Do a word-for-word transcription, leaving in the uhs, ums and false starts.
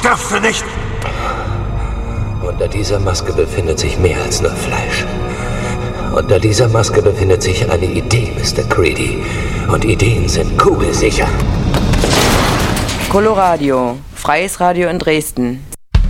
stirbst du nicht? Unter dieser Maske befindet sich mehr als nur Fleisch. Unter dieser Maske befindet sich eine Idee, Mister Creedy. Und Ideen sind kugelsicher. Coloradio, freies Radio in Dresden.